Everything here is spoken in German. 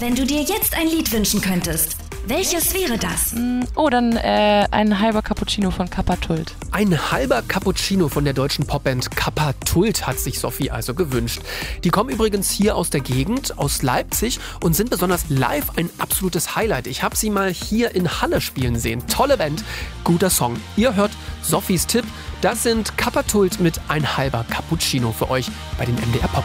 Wenn du dir jetzt ein Lied wünschen könntest, welches wäre das? Oh, dann ein halber Cappuccino von Kappa Tult. Ein halber Cappuccino von der deutschen Popband Kappa Tult hat sich Sophie also gewünscht. Die kommen übrigens hier aus der Gegend, aus Leipzig und sind besonders live ein absolutes Highlight. Ich habe sie mal hier in Halle spielen sehen. Tolle Band, guter Song. Ihr hört Sophies Tipp. Das sind Kappa Tult mit ein halber Cappuccino für euch bei den MDR Pop.